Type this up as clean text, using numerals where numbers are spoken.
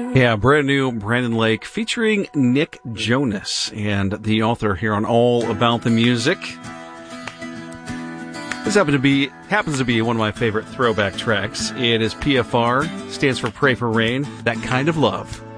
Yeah, brand new Brandon Lake featuring Nick Jonas, and the author here on All About the Music. This happens to be one of my favorite throwback tracks. It is PFR, stands for Pray for Rain, That Kind of Love.